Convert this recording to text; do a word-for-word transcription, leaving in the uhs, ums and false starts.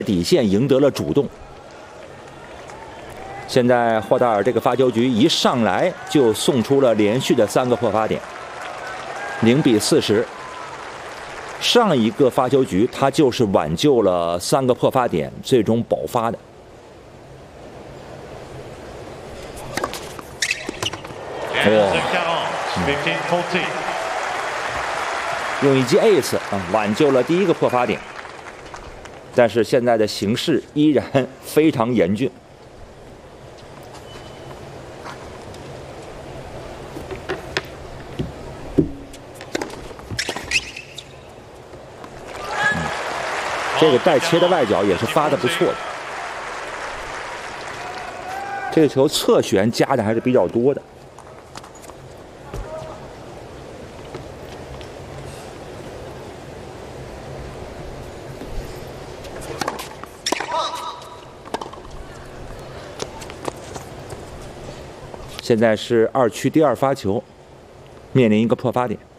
底线赢得了主动。现在霍达尔这个发球局一上来就送出了连续的三个破发点，零比四十。上一个发球局他就是挽救了三个破发点，最终保发的。哇！用一记 ace 啊挽救了第一个破发点。 但是现在的形势依然非常严峻。嗯、这个带切的外角也是发的不错的。这个球侧旋加的还是比较多的。 现在是二区第二发球，面临一个破发点。